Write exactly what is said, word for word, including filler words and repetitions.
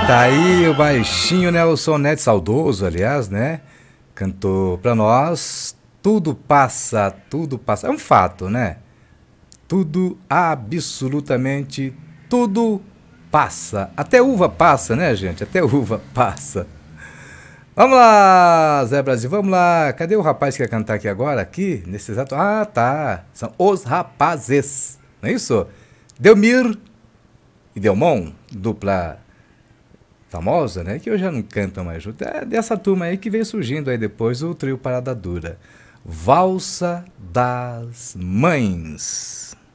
Tá aí o baixinho Nelson Neto, saudoso, aliás, né? Cantou pra nós. Tudo passa, tudo passa. É um fato, né? Tudo, absolutamente tudo passa. Até uva passa, né, gente? Até uva passa. Vamos lá, Zé Brasil, vamos lá. Cadê o rapaz que ia cantar aqui agora? Aqui, nesse exato. Ah, tá. São os rapazes. Não é isso? Delmir e Delmon, dupla famosa, né? Que hoje já não cantam mais junto. É dessa turma aí que veio surgindo aí depois o trio Parada Dura. Valsa das Mães.